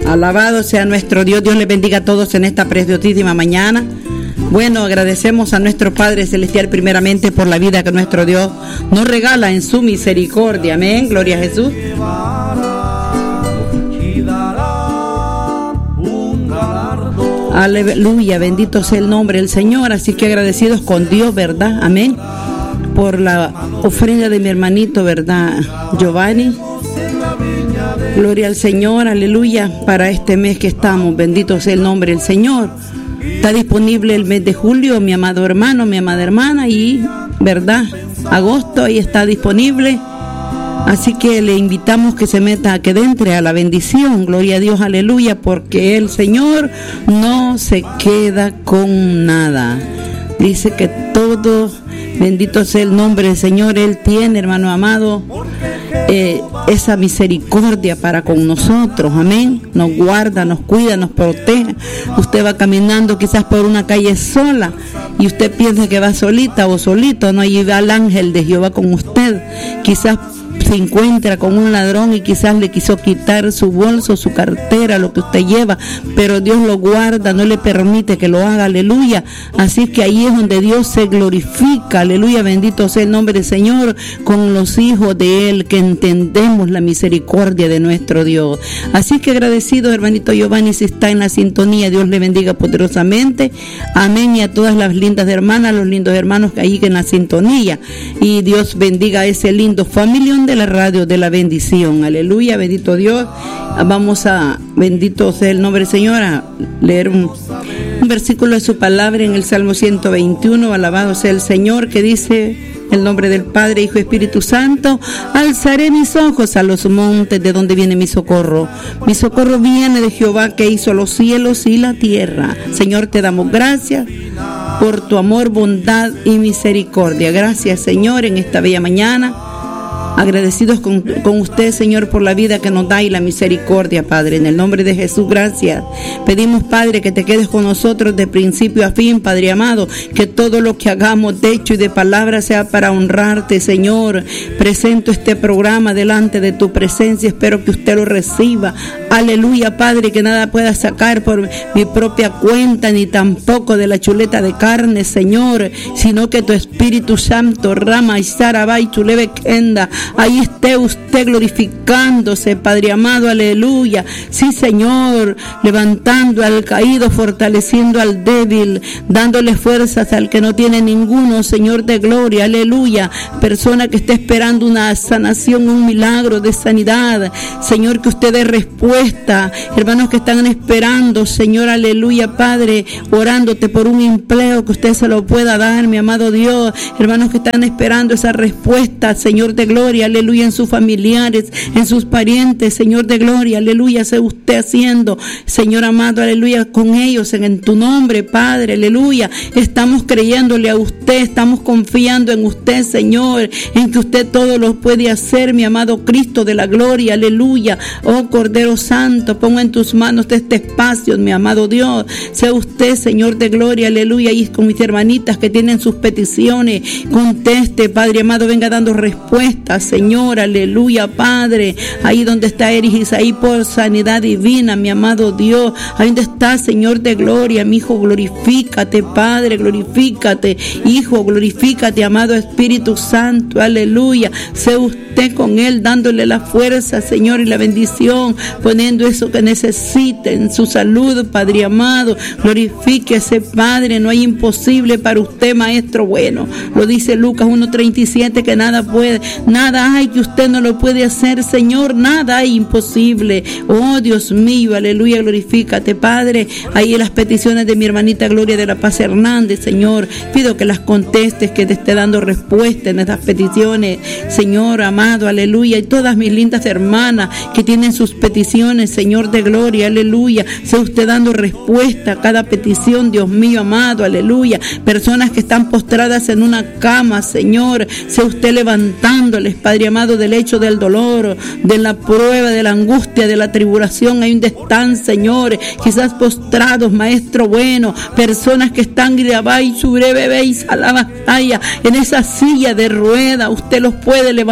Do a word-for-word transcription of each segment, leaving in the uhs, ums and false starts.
Alabado sea nuestro Dios. Dios les bendiga a todos en esta preciosísima mañana. Bueno, agradecemos a nuestro Padre Celestial primeramente por la vida que nuestro Dios nos regala en su misericordia. Amén. Gloria a Jesús. Aleluya, bendito sea el nombre del Señor. Así que agradecidos con Dios, ¿verdad? Amén. Por la ofrenda de mi hermanito, ¿verdad? Giovanni. Gloria al Señor, aleluya, para este mes que estamos. Bendito sea el nombre del Señor. Está disponible el mes de julio, mi amado hermano, mi amada hermana, y, ¿verdad? Agosto, ahí está disponible. Así que le invitamos que se meta, que entre a la bendición. Gloria a Dios, aleluya, porque el Señor no se queda con nada. Dice que todo, bendito sea el nombre del Señor, Él tiene, hermano amado, eh, esa misericordia para con nosotros. Amén. Nos guarda, nos cuida, nos protege. Usted va caminando quizás por una calle sola y usted piensa que va solita o solito, no, y va el ángel de Jehová con usted. Quizás se encuentra con un ladrón y quizás le quiso quitar su bolso, su cartera, lo que usted lleva, pero Dios lo guarda, no le permite que lo haga, aleluya. Así que ahí es donde Dios se glorifica, aleluya, bendito sea el nombre del Señor, con los hijos de Él, que entendemos la misericordia de nuestro Dios. Así que agradecido, hermanito Giovanni, si está en la sintonía, Dios le bendiga poderosamente, amén, y a todas las lindas hermanas, los lindos hermanos que ahí en la sintonía, y Dios bendiga a ese lindo familión de la radio de la bendición, aleluya, bendito Dios. Vamos a, bendito sea el nombre del Señor, a leer un, un versículo de su palabra en el Salmo ciento veintiuno, alabado sea el Señor, que dice: en nombre del Padre, Hijo y Espíritu Santo, alzaré mis ojos a los montes, de donde viene mi socorro. Mi socorro viene de Jehová, que hizo los cielos y la tierra. Señor, te damos gracias por tu amor, bondad y misericordia. Gracias, Señor, en esta bella mañana. Agradecidos con, con usted, Señor, por la vida que nos da y la misericordia, Padre. En el nombre de Jesús, gracias. Pedimos, Padre, que te quedes con nosotros de principio a fin, Padre amado. Que todo lo que hagamos de hecho y de palabra sea para honrarte, Señor. Presento este programa delante de tu presencia. Espero que usted lo reciba. Aleluya, Padre, que nada pueda sacar por mi propia cuenta, ni tampoco de la chuleta de carne, Señor, sino que tu Espíritu Santo, Rama y Sarabay, Chulebe Kenda, ahí esté usted glorificándose, Padre amado, aleluya. Sí, Señor, levantando al caído, fortaleciendo al débil, dándole fuerzas al que no tiene ninguno, Señor de gloria, aleluya. Persona que esté esperando una sanación, un milagro de sanidad, Señor, que usted dé respuesta. Hermanos que están esperando, Señor, aleluya, Padre, orándote por un empleo, que usted se lo pueda dar, mi amado Dios. Hermanos que están esperando esa respuesta, Señor de gloria, aleluya, en sus familiares, en sus parientes, Señor de gloria, aleluya, sea usted haciendo, Señor amado, aleluya, con ellos, en, en tu nombre, Padre, aleluya. Estamos creyéndole a usted, estamos confiando en usted, Señor, en que usted todo lo puede hacer, mi amado Cristo de la gloria, aleluya. Oh Cordero Santo, pongo en tus manos este espacio, mi amado Dios. Sea usted, Señor de gloria, aleluya, y con mis hermanitas que tienen sus peticiones, conteste, Padre amado, venga dando respuestas, Señor, aleluya, Padre. Ahí donde está Eris Isaí, por sanidad divina, mi amado Dios. Ahí donde está, Señor de gloria, mi hijo, glorifícate, Padre, glorifícate, Hijo, glorifícate, amado Espíritu Santo, aleluya. Sea usted con él, dándole la fuerza, Señor, y la bendición, poniendo eso que necesite en su salud, Padre amado. Glorifíquese, Padre, no hay imposible para usted, Maestro bueno. Lo dice Lucas uno treinta y siete, que nada puede, nada hay que usted no lo puede hacer, Señor, nada hay imposible. Oh Dios mío, aleluya, glorifícate, Padre. Ahí las peticiones de mi hermanita Gloria de la Paz Hernández, Señor, pido que las contestes, que te esté dando respuesta en estas peticiones, Señor amado, aleluya. Y todas mis lindas hermanas que tienen sus peticiones, Señor de gloria, aleluya, sea usted dando respuesta a cada petición, Dios mío amado, aleluya. Personas que están postradas en una cama, Señor, sea usted levantándoles, Padre amado, del hecho del dolor, de la prueba, de la angustia, de la tribulación. Ahí donde están, Señor, quizás postrados, Maestro bueno, personas que están grabay su breve veis a la batalla en esa silla de rueda, usted los puede levantar,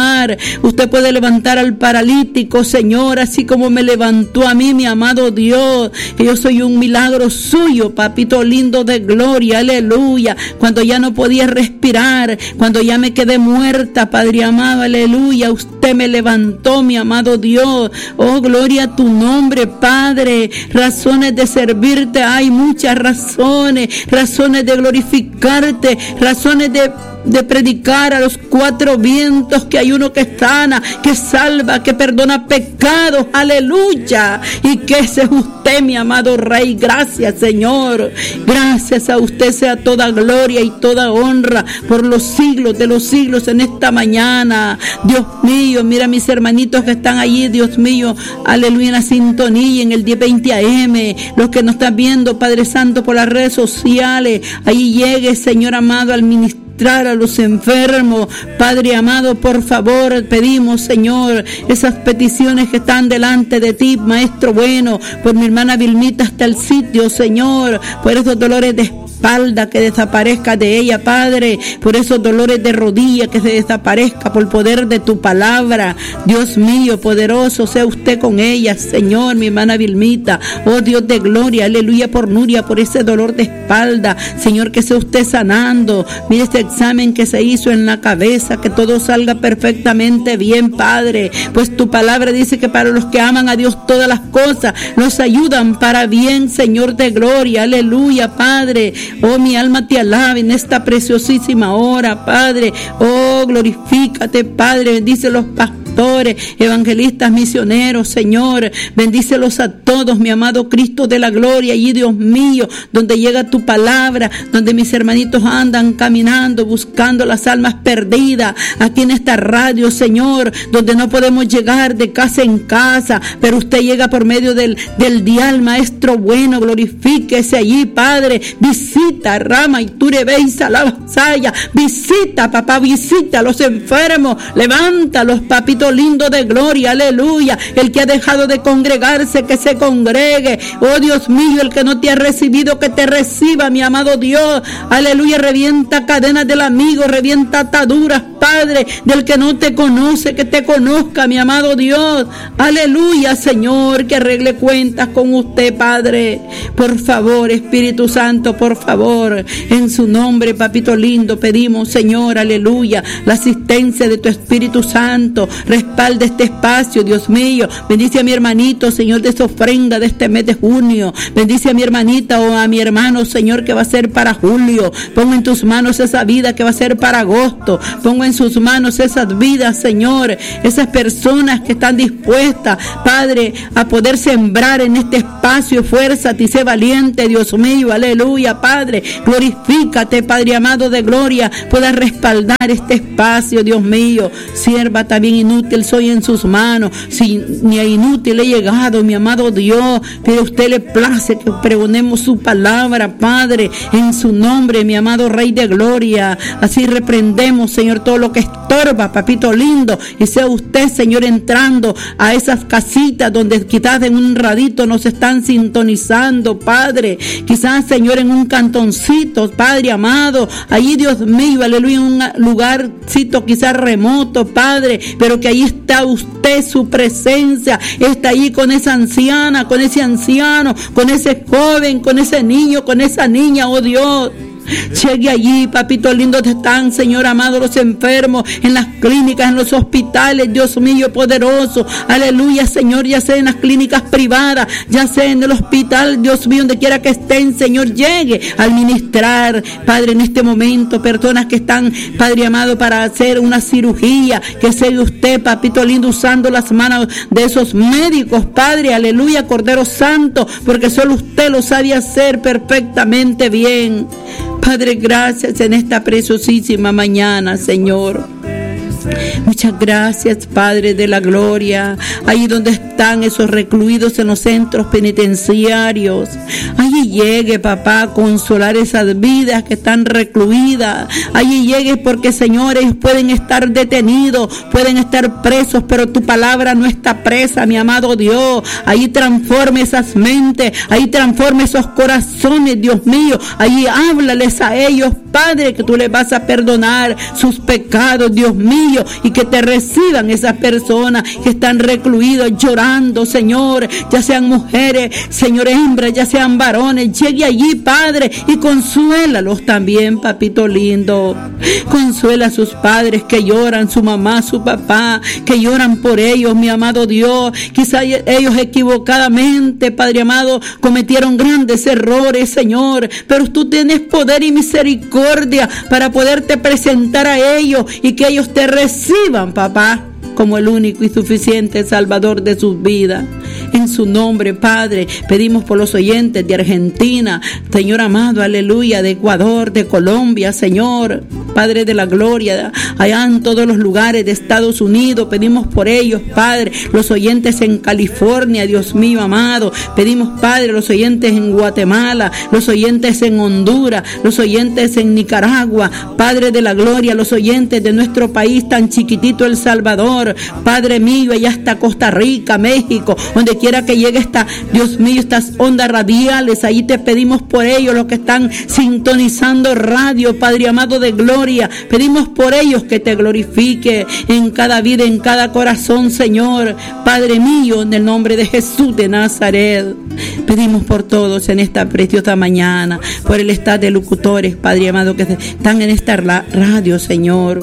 levantar. Usted puede levantar al paralítico, Señor, así como me levantó a mí, mi amado Dios, que yo soy un milagro suyo, papito lindo de gloria, aleluya. Cuando ya no podía respirar, cuando ya me quedé muerta, Padre amado, aleluya, usted me levantó, mi amado Dios. Oh, gloria a tu nombre, Padre. Razones de servirte hay muchas razones, razones de glorificarte, razones de de predicar a los cuatro vientos que hay uno que sana, que salva, que perdona pecados, aleluya, y que ese es usted, mi amado Rey. Gracias, Señor, gracias a usted sea toda gloria y toda honra por los siglos de los siglos en esta mañana. Dios mío, mira a mis hermanitos que están allí, Dios mío, aleluya, en la sintonía, en el diez veinte A M, los que nos están viendo, Padre Santo, por las redes sociales, ahí llegue, Señor amado, al ministerio, a los enfermos, Padre amado, por favor, pedimos, Señor, esas peticiones que están delante de ti, Maestro bueno, por mi hermana Vilmita hasta el sitio, Señor, por esos dolores de espalda que desaparezca de ella, Padre, por esos dolores de rodilla que se desaparezca por poder de tu palabra. Dios mío, poderoso, sea usted con ella, Señor, mi hermana Vilmita, oh Dios de gloria, aleluya, por Nuria, por ese dolor de espalda, Señor, que sea usted sanando. Mire este examen que se hizo en la cabeza, que todo salga perfectamente bien, Padre, pues tu palabra dice que para los que aman a Dios todas las cosas nos ayudan para bien, Señor de gloria, aleluya, Padre. Oh, mi alma te alaba en esta preciosísima hora, Padre. Oh, glorifícate, Padre, bendice los pastores, evangelistas, misioneros, Señor, bendícelos a todos, mi amado Cristo de la gloria. Y Dios mío, donde llega tu palabra, donde mis hermanitos andan caminando, buscando las almas perdidas, aquí en esta radio, Señor, donde no podemos llegar de casa en casa, pero usted llega por medio del, del dial, Maestro bueno, glorifíquese allí, Padre, visita, Rama y Turebeisa, la vasalla, visita, papá, visita a los enfermos, levanta los papitos lindo de gloria, aleluya. El que ha dejado de congregarse, que se congregue. Oh Dios mío, el que no te ha recibido, que te reciba, mi amado Dios, aleluya. Revienta cadenas del amigo, revienta ataduras, Padre, del que no te conoce, que te conozca, mi amado Dios, aleluya, Señor, que arregle cuentas con usted, Padre, por favor, Espíritu Santo, por favor, en su nombre, papito lindo, pedimos, Señor, aleluya, la asistencia de tu Espíritu Santo. Respalda este espacio, Dios mío. Bendice a mi hermanito, Señor, de esa ofrenda de este mes de junio. Bendice a mi hermanita o a mi hermano, Señor, que va a ser para julio. Pongo en tus manos esa vida que va a ser para agosto. Pongo en sus manos esas vidas, Señor, esas personas que están dispuestas, Padre, a poder sembrar en este espacio. Fuérzate y sé valiente, Dios mío, aleluya, Padre. Glorifícate, Padre amado de gloria. Pueda respaldar este espacio, Dios mío. Sierva también inútil soy en sus manos, si ni a inútil he llegado, mi amado Dios, pero a usted le place que pregonemos su palabra, Padre, en su nombre, mi amado Rey de gloria. Así reprendemos, Señor, todo lo que estorba, papito lindo, y sea usted, Señor, entrando a esas casitas donde quizás en un radito nos están sintonizando, Padre, quizás, Señor, en un cantoncito, Padre amado, allí, Dios mío, aleluya, en un lugarcito quizás remoto, Padre, pero que ahí está usted, su presencia está ahí con esa anciana, con ese anciano, con ese joven, con ese niño, con esa niña, oh Dios. Llegue allí, papito lindo, están, Señor amado, los enfermos en las clínicas, en los hospitales, Dios mío poderoso, aleluya, Señor, ya sea en las clínicas privadas, ya sea en el hospital, Dios mío, donde quiera que estén, Señor, llegue al ministrar, Padre, en este momento, personas que están, Padre amado, para hacer una cirugía, que sea usted, papito lindo, usando las manos de esos médicos, Padre, aleluya, Cordero Santo, porque solo usted lo sabe hacer perfectamente bien. Padre, gracias en esta preciosísima mañana, Señor. Muchas gracias, Padre de la gloria. Ahí donde están esos recluidos en los centros penitenciarios, allí llegue, papá, a consolar esas vidas que están recluidas. Allí llegue porque, Señor, ellos pueden estar detenidos, pueden estar presos, pero tu palabra no está presa, mi amado Dios. Ahí transforme esas mentes, ahí transforme esos corazones, Dios mío. Allí háblales a ellos, Padre, que tú les vas a perdonar sus pecados, Dios mío, y que te reciban esas personas que están recluidas llorando, Señor, ya sean mujeres, Señor, hembras, ya sean varones. Llegue allí, Padre, y consuélalos también, papito lindo. Consuela a sus padres que lloran, su mamá, su papá, que lloran por ellos, mi amado Dios. Quizá ellos equivocadamente, Padre amado, cometieron grandes errores, Señor, pero tú tienes poder y misericordia para poderte presentar a ellos y que ellos te reciban, papá, como el único y suficiente Salvador de sus vidas. En su nombre, Padre, pedimos por los oyentes de Argentina, Señor amado, aleluya, de Ecuador, de Colombia, Señor, Padre de la gloria, allá en todos los lugares de Estados Unidos, pedimos por ellos, Padre, los oyentes en California, Dios mío amado, pedimos, Padre, los oyentes en Guatemala, los oyentes en Honduras, los oyentes en Nicaragua, Padre de la gloria, los oyentes de nuestro país tan chiquitito, El Salvador, Padre mío, allá está Costa Rica, México, donde quiera que llegue esta, Dios mío, estas ondas radiales, ahí te pedimos por ellos, los que están sintonizando radio, Padre amado de gloria, pedimos por ellos que te glorifique en cada vida, en cada corazón, Señor, Padre mío, en el nombre de Jesús de Nazaret. Pedimos por todos en esta preciosa mañana, por el estado de locutores, Padre amado, que están en esta radio, Señor.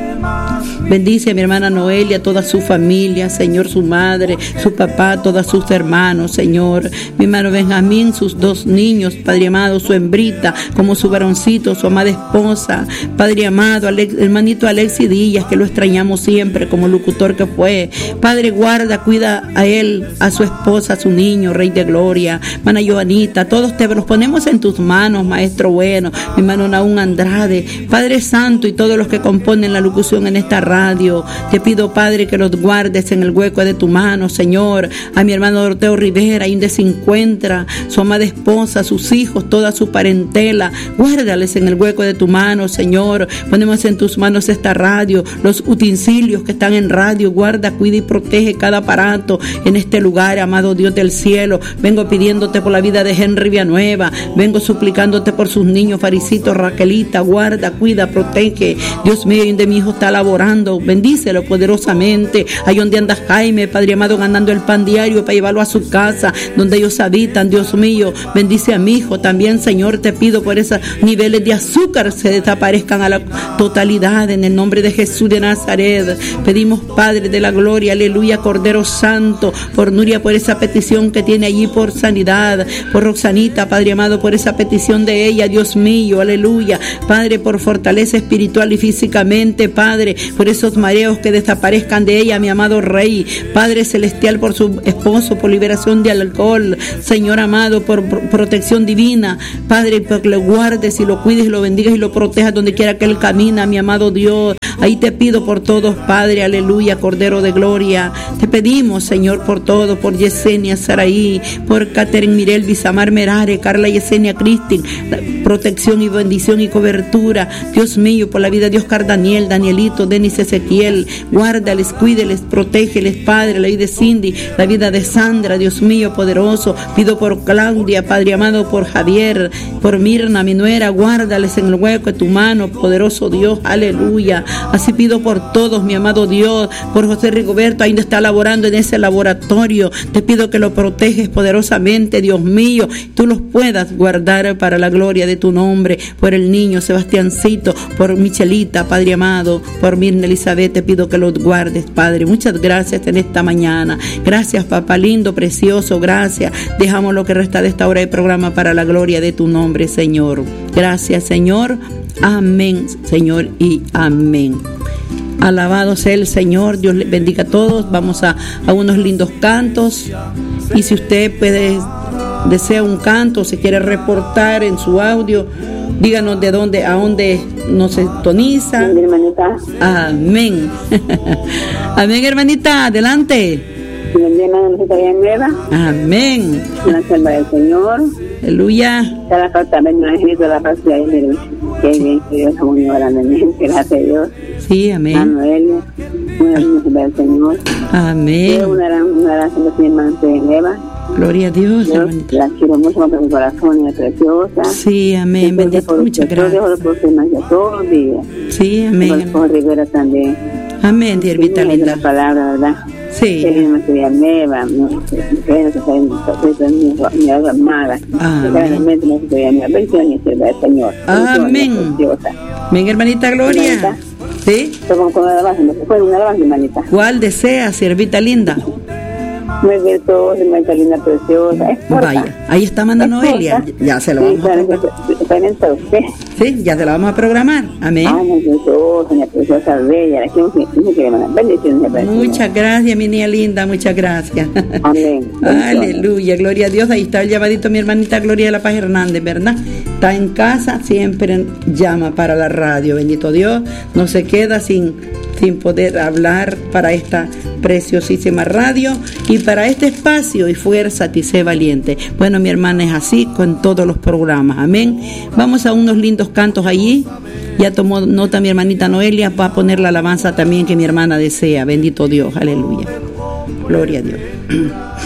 Bendice a mi hermana Noelia, toda su familia, Señor, su madre, su papá, todos sus hermanos, Señor. Mi hermano Benjamín, sus dos niños, Padre amado, su hembrita, como su varoncito, su amada esposa, Padre amado, Alex, hermanito Alexis Díaz, que lo extrañamos siempre como locutor que fue. Padre, guarda, cuida a él, a su esposa, a su niño, Rey de Gloria, hermana Joanita, todos te los ponemos en tus manos, Maestro bueno, mi hermano Naún Andrade, Padre Santo, y todos los que componen la locución en esta radio. Te pido, Padre, que los guardes en el hueco de tu mano, Señor. A mi hermano Doroteo Rivera, ahí donde se encuentra, su amada esposa, sus hijos, toda su parentela, guárdales en el hueco de tu mano, Señor. Ponemos en tus manos esta radio, los utensilios que están en radio, guarda, cuida y protege cada aparato en este lugar, amado Dios del cielo. Vengo pidiéndote por la vida de Henry Villanueva, vengo suplicándote por sus niños, Faricito, Raquelita, guarda, cuida, protege, Dios mío, y donde mi hijo está laborando, bendícelo poderosamente. Ahí donde anda Jaime, Padre amado, ganando el pan diario para llevarlo a su casa, donde ellos habitan, Dios mío, bendice a mi hijo también, Señor. Te pido por esos niveles de azúcar se desaparezcan a la totalidad en el nombre de Jesús de Nazaret. Pedimos, Padre de la gloria, aleluya, Cordero Santo, por Nuria, por esa petición que tiene allí por sanidad, por Roxanita, Padre amado, por esa petición de ella, Dios mío, aleluya, Padre, por fortaleza espiritual y físicamente, Padre, por esos mareos que desaparezcan de ella, mi amado Rey, Padre celestial, por su esposo, por liberación de alcohol, Señor amado, por protección divina, Padre, por que lo guardes y lo cuides y lo bendigas y lo protejas donde quiera que él camina, mi amado Dios. Ahí te pido por todos, Padre, aleluya, Cordero de Gloria. Te pedimos, Señor, por todos, por Yesenia Saraí, por Catherine Mirel, Bisamar Merare, Carla Yesenia Cristin, protección y bendición y cobertura, Dios mío, por la vida de Oscar Daniel, Danielito, Denis Ezequiel, guárdales, cuídeles, protégeles, Padre, la vida de Cindy, la vida de Sandra, Dios mío, poderoso. Pido por Claudia, Padre amado, por Javier, por Mirna, mi nuera, guárdales en el hueco de tu mano, poderoso Dios, aleluya. Así pido por todos, mi amado Dios, por José Rigoberto, ahí donde está laborando en ese laboratorio. Te pido que lo proteges poderosamente, Dios mío, tú los puedas guardar para la gloria de tu nombre. Por el niño Sebastiancito, por Michelita, Padre amado, por Mirna Elizabeth, te pido que los guardes, Padre. Muchas gracias en esta mañana. Gracias, papá lindo, precioso, gracias. Dejamos lo que resta de esta hora de programa para la gloria de tu nombre, Señor. Gracias, Señor. Amén, Señor, y amén. Alabado sea el Señor. Dios les bendiga a todos. Vamos a, a unos lindos cantos. Y si usted puede, desea un canto, se quiere reportar en su audio, díganos de dónde, a dónde nos sintoniza. Sí, hermanita. Amén. Amén, hermanita. Adelante. Amén. La salva del Señor. Aleluya. Cada falta de un angelito de la paz de Dios. Que bien, que Dios ha unido grandemente. Gracias a Dios. Sí, amén. Manuel, una salva del Señor. Amén. Una gran, una gran salvación, hermano de Eva. Gloria a Dios, Yo hermanita. la quiero mucho con mi corazón, es preciosa. Sí, amén, bendito, muchas Yo gracias. dejo por semana todos los días. Sí, amén. Con Rivera también. Amén, Diervita Sí, linda. la palabra, ¿verdad? Sí. Que me quería nueva, no sé, que no se sabe, mi alma amada. Amén. Realmente no se quería nueva. Bendiciones, el Señor. Amén. Amén, hermanita Gloria. Hermanita. ¿Sí? Como con una alabanza, no se puede una alabanza, hermanita. ¿Cuál desea, siervita linda? Muy virtuosa, hermanita linda, preciosa. Es corta. Vaya, ahí está Amanda Es Noelia. corta. Ya se la Sí, vamos a claro, programar. que está en el usted. Sí, ya se la vamos a programar. Amén. Ay, muy virtuosa, mi preciosa, bella. La quiero mucho, hermana. Bendiciones, hermana. Muchas gracias, mi niña linda, muchas gracias. Amén. Aleluya, gloria a Dios. Ahí está el llamadito, mi hermanita Gloria de la Paz Hernández, ¿verdad? Está en casa, siempre llama para la radio. Bendito Dios, no se queda sin, sin poder hablar para esta preciosísima radio y para este espacio. Y fuerza, ti sé valiente. Bueno, mi hermana, es así con todos los programas. Amén. Vamos a unos lindos cantos allí. Ya tomó nota mi hermanita Noelia, va a poner la alabanza también que mi hermana desea. Bendito Dios, aleluya. Gloria a Dios.